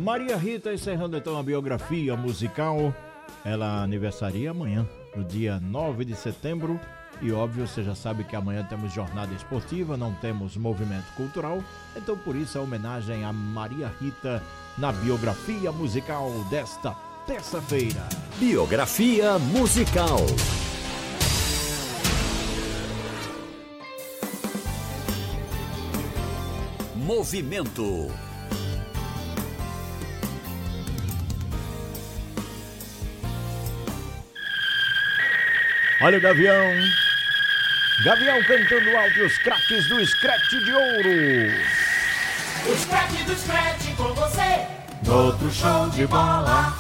Maria Rita encerrando então a biografia musical. Ela aniversaria amanhã, no dia 9 de setembro. E óbvio, você já sabe que amanhã temos jornada esportiva, não temos movimento cultural. Então por isso a homenagem a Maria Rita na biografia musical desta terça-feira. Biografia musical. Movimento. Olha o Gavião. Gavião cantando alto e os craques do Scratch de Ouro. Os craques do Scratch com você. Outro show de bola.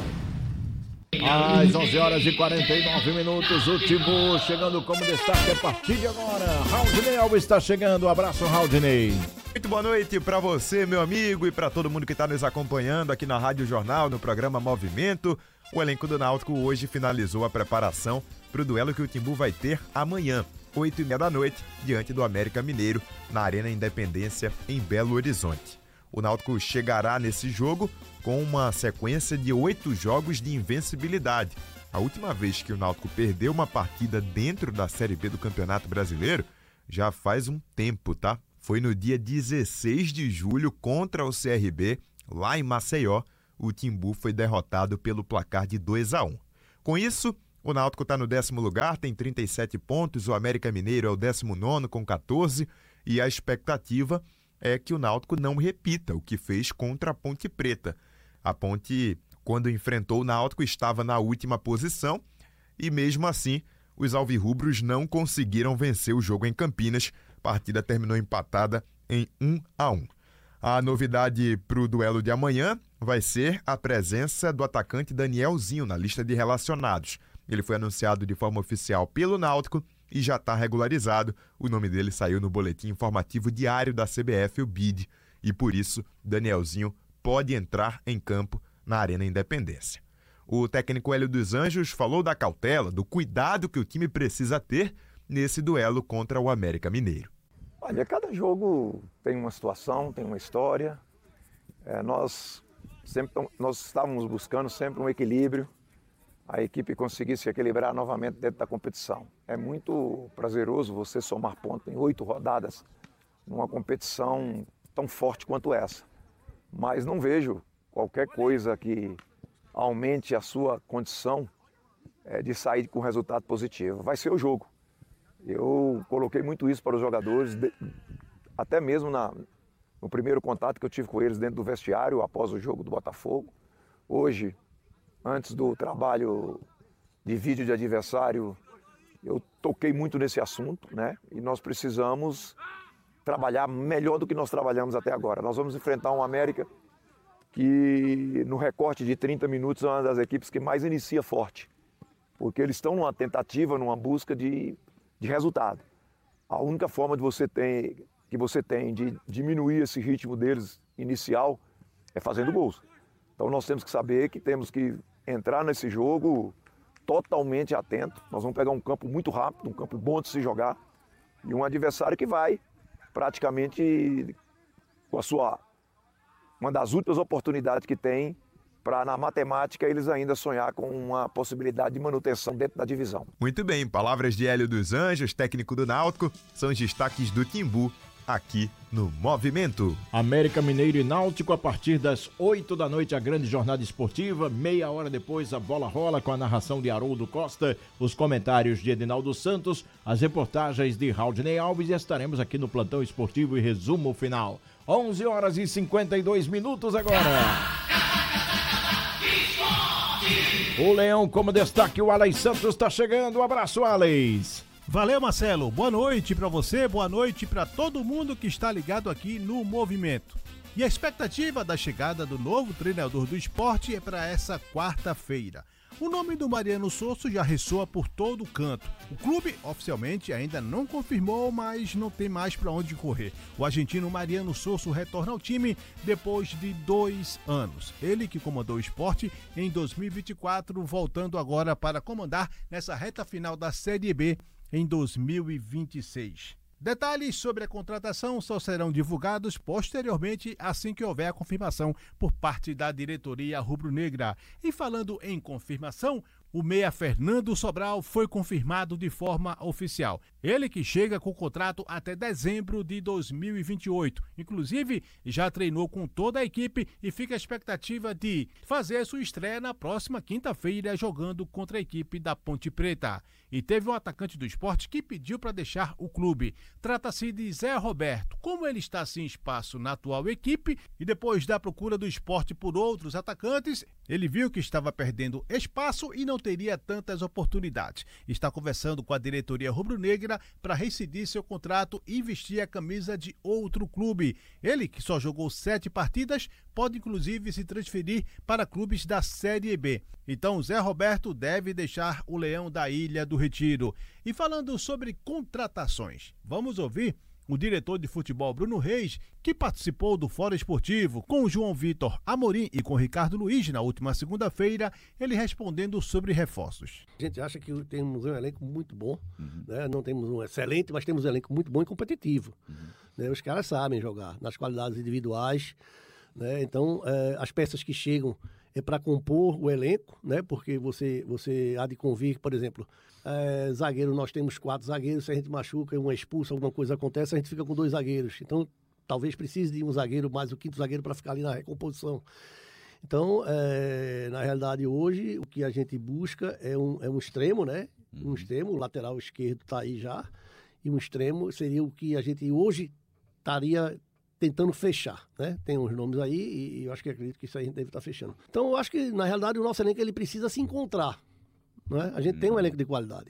Às 11 horas e 49 minutos, o Timbu chegando como destaque a partir de agora. Raudinei Alves está chegando. Abraço, Raudinei. Muito boa noite para você, meu amigo, e para todo mundo que está nos acompanhando aqui na Rádio Jornal, no programa Movimento. O elenco do Náutico hoje finalizou a preparação para o duelo que o Timbu vai ter amanhã, 8h30 da noite, diante do América Mineiro, na Arena Independência, em Belo Horizonte. O Náutico chegará nesse jogo com uma sequência de 8 jogos de invencibilidade. A última vez que o Náutico perdeu uma partida dentro da Série B do Campeonato Brasileiro já faz um tempo, tá? Foi no dia 16 de julho contra o CRB, lá em Maceió. O Timbu foi derrotado pelo placar de 2-1. Com isso, o Náutico está no 10º lugar, tem 37 pontos, o América Mineiro é o 19º com 14, e a expectativa é que o Náutico não repita o que fez contra a Ponte Preta. A Ponte, quando enfrentou o Náutico, estava na última posição e, mesmo assim, os alvirrubros não conseguiram vencer o jogo em Campinas. A partida terminou empatada em 1-1. A novidade para o duelo de amanhã vai ser a presença do atacante Danielzinho na lista de relacionados. Ele foi anunciado de forma oficial pelo Náutico e já está regularizado. O nome dele saiu no boletim informativo diário da CBF, o BID, e por isso Danielzinho pode entrar em campo na Arena Independência. O técnico Hélio dos Anjos falou da cautela, do cuidado que o time precisa ter nesse duelo contra o América Mineiro. Olha, cada jogo tem uma situação, tem uma história. Nós estávamos buscando sempre um equilíbrio, a equipe conseguir se equilibrar novamente dentro da competição. É muito prazeroso você somar pontos em 8 rodadas numa competição tão forte quanto essa. Mas não vejo qualquer coisa que aumente a sua condição de sair com resultado positivo. Vai ser o jogo. Eu coloquei muito isso para os jogadores, até mesmo no primeiro contato que eu tive com eles dentro do vestiário, após o jogo do Botafogo. Hoje, antes do trabalho de vídeo de adversário, eu toquei muito nesse assunto, né? E nós precisamos trabalhar melhor do que nós trabalhamos até agora. Nós vamos enfrentar um América que, no recorte de 30 minutos, é uma das equipes que mais inicia forte, porque eles estão numa tentativa, numa busca de resultado. A única forma que você tem de diminuir esse ritmo deles inicial é fazendo gols. Então nós temos que saber que temos que entrar nesse jogo totalmente atento. Nós vamos pegar um campo muito rápido, um campo bom de se jogar, e um adversário que vai praticamente com uma das últimas oportunidades que tem para, na matemática, eles ainda sonhar com uma possibilidade de manutenção dentro da divisão. Muito bem, palavras de Hélio dos Anjos, técnico do Náutico, são os destaques do Timbu aqui no Movimento. América Mineiro e Náutico a partir das 8 da noite, a grande jornada esportiva. Meia hora depois a bola rola com a narração de Haroldo Costa, os comentários de Edinaldo Santos, as reportagens de Raudinei Alves, e estaremos aqui no plantão esportivo e resumo final. 11 horas e 52 minutos agora. O Leão como destaque, o Alex Santos está chegando. Um abraço, Alex. Valeu, Marcelo. Boa noite para você, boa noite para todo mundo que está ligado aqui no Movimento. E a expectativa da chegada do novo treinador do esporte é para essa quarta-feira. O nome do Mariano Sosso já ressoa por todo o canto. O clube oficialmente ainda não confirmou, mas não tem mais para onde correr. O argentino Mariano Sosso retorna ao time depois de 2 anos. Ele que comandou o esporte em 2024, voltando agora para comandar nessa reta final da Série B em 2026. Detalhes sobre a contratação só serão divulgados posteriormente, assim que houver a confirmação por parte da diretoria rubro-negra. E falando em confirmação, o meia Fernando Sobral foi confirmado de forma oficial. Ele que chega com contrato até dezembro de 2028. Inclusive, já treinou com toda a equipe e fica a expectativa de fazer sua estreia na próxima quinta-feira jogando contra a equipe da Ponte Preta. E teve um atacante do Sport que pediu para deixar o clube. Trata-se de Zé Roberto. Como ele está sem espaço na atual equipe e depois da procura do Sport por outros atacantes, ele viu que estava perdendo espaço e não teria tantas oportunidades. Está conversando com a diretoria rubro-negra para rescindir seu contrato e vestir a camisa de outro clube. Ele, que só jogou 7 partidas, pode inclusive se transferir para clubes da Série B. Então, Zé Roberto deve deixar o Leão da Ilha do Retiro. E falando sobre contratações, vamos ouvir o diretor de futebol Bruno Reis, que participou do Fórum Esportivo com o João Vitor Amorim e com o Ricardo Luiz na última segunda-feira, ele respondendo sobre reforços. A gente acha que temos um elenco muito bom, né? Não temos um excelente, mas temos um elenco muito bom e competitivo. Né? Os caras sabem jogar nas qualidades individuais, né? Então as peças que chegam é para compor o elenco, né? Porque você há de convir, por exemplo, zagueiro, nós temos 4 zagueiros, se a gente machuca, um é expulso, alguma coisa acontece, a gente fica com 2 zagueiros. Então, talvez precise de um zagueiro, mais o 5º zagueiro para ficar ali na recomposição. Então, na realidade, hoje, o que a gente busca é um extremo, né? Um extremo, o lateral esquerdo está aí já, e um extremo seria o que a gente hoje estaria tentando fechar, né? Tem uns nomes aí e eu acho que acredito que isso aí a gente deve estar fechando. Então, eu acho que, na realidade, o nosso elenco ele precisa se encontrar. Não é? A gente tem um elenco de qualidade.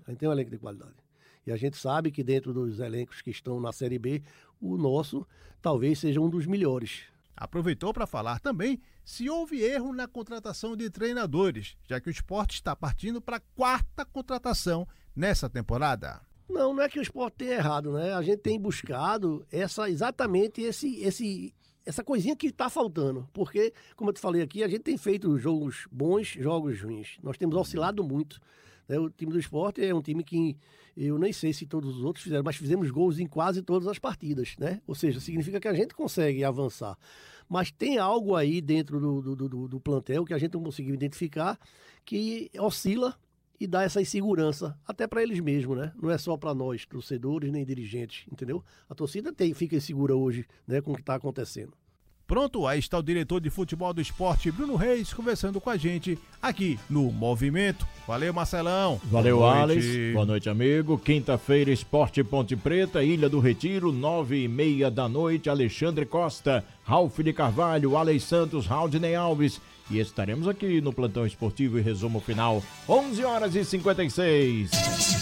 E a gente sabe que dentro dos elencos que estão na Série B, o nosso talvez seja um dos melhores. Aproveitou para falar também se houve erro na contratação de treinadores, já que o Sport está partindo para a 4ª contratação nessa temporada. Não é que o Sport tenha errado, né? A gente tem buscado exatamente essa coisinha que está faltando. Porque, como eu te falei aqui, a gente tem feito jogos bons, jogos ruins. Nós temos oscilado muito. Né? O time do Sport é um time que eu nem sei se todos os outros fizeram, mas fizemos gols em quase todas as partidas, né? Ou seja, significa que a gente consegue avançar. Mas tem algo aí dentro do plantel que a gente não conseguiu identificar que oscila e dá essa insegurança, até para eles mesmos, né? Não é só para nós, torcedores, nem dirigentes, entendeu? A torcida fica insegura hoje, né, com o que está acontecendo. Pronto, aí está o diretor de futebol do Sport, Bruno Reis, conversando com a gente aqui no Movimento. Valeu, Marcelão. Valeu, Alex. Boa noite, amigo. Quinta-feira, Sport Ponte Preta, Ilha do Retiro, 9h30 da noite. Alexandre Costa, Ralf de Carvalho, Alex Santos, Raudney Alves. E estaremos aqui no Plantão Esportivo e Resumo Final, 11h56.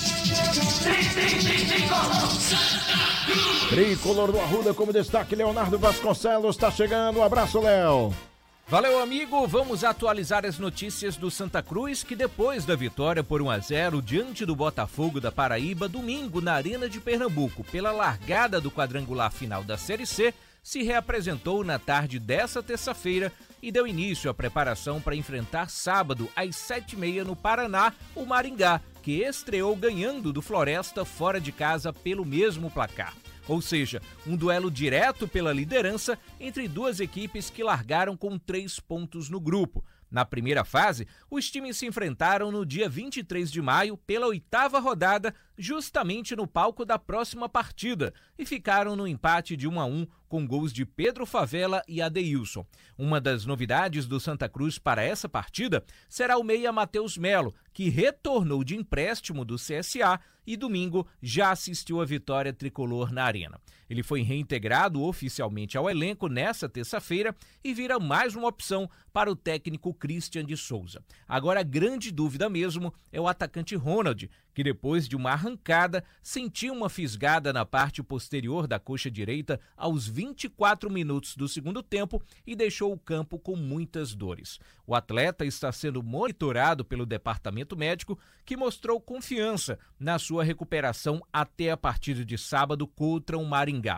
Tricolor do Arruda como destaque, Leonardo Vasconcelos está chegando. Um abraço, Léo. Valeu, amigo. Vamos atualizar as notícias do Santa Cruz, que depois da vitória por 1-0 diante do Botafogo da Paraíba, domingo na Arena de Pernambuco, pela largada do quadrangular final da Série C, se reapresentou na tarde dessa terça-feira e deu início à preparação para enfrentar sábado às 7h30 no Paraná, o Maringá, que estreou ganhando do Floresta fora de casa pelo mesmo placar. Ou seja, um duelo direto pela liderança entre duas equipes que largaram com 3 pontos no grupo. Na primeira fase, os times se enfrentaram no dia 23 de maio pela 8ª rodada, justamente no palco da próxima partida, e ficaram no empate de 1-1 com gols de Pedro Favela e Adeilson. Uma das novidades do Santa Cruz para essa partida será o meia Matheus Melo, que retornou de empréstimo do CSA e domingo já assistiu à vitória tricolor na Arena. Ele foi reintegrado oficialmente ao elenco nessa terça-feira e vira mais uma opção para o técnico Christian de Souza. Agora a grande dúvida mesmo é o atacante Ronald, que depois de uma arrancada sentiu uma fisgada na parte posterior da coxa direita aos 24 minutos do segundo tempo e deixou o campo com muitas dores. O atleta está sendo monitorado pelo departamento médico, que mostrou confiança na sua recuperação até a partida de sábado contra o Maringá.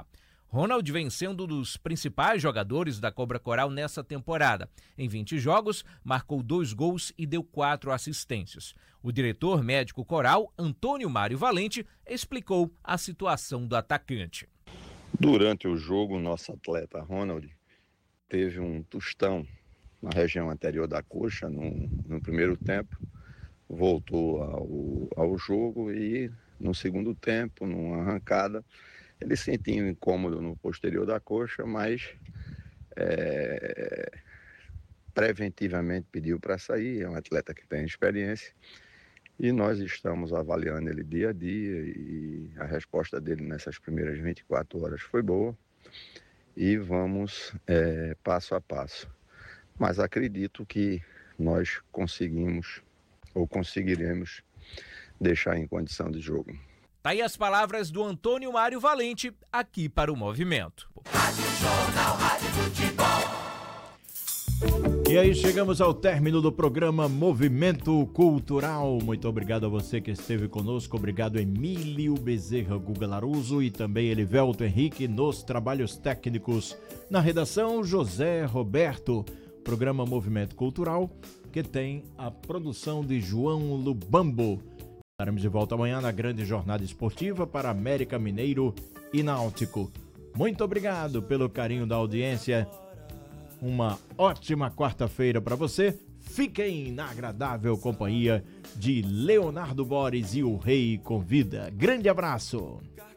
Ronald vem sendo um dos principais jogadores da Cobra Coral nessa temporada. Em 20 jogos, marcou 2 gols e deu 4 assistências. O diretor médico coral, Antônio Mário Valente, explicou a situação do atacante. Durante o jogo, o nosso atleta Ronald teve um tostão na região anterior da coxa no primeiro tempo. Voltou ao jogo e no segundo tempo, numa arrancada, ele sentiu um incômodo no posterior da coxa, mas preventivamente pediu para sair. É um atleta que tem experiência e nós estamos avaliando ele dia a dia e a resposta dele nessas primeiras 24 horas foi boa e vamos passo a passo. Mas acredito que nós conseguiremos deixar em condição de jogo. Tá aí as palavras do Antônio Mário Valente, aqui para o Movimento. Rádio Jornal, Rádio Futebol. E aí chegamos ao término do programa Movimento Cultural. Muito obrigado a você que esteve conosco. Obrigado Emílio Bezerra Guga Laruso e também Elivelto Henrique nos trabalhos técnicos. Na redação, José Roberto. Programa Movimento Cultural, que tem a produção de João Lubambo. Estaremos de volta amanhã na grande jornada esportiva para América Mineiro e Náutico. Muito obrigado pelo carinho da audiência. Uma ótima quarta-feira para você. Fiquem na agradável companhia de Leonardo Boris e o Rei Convida. Grande abraço.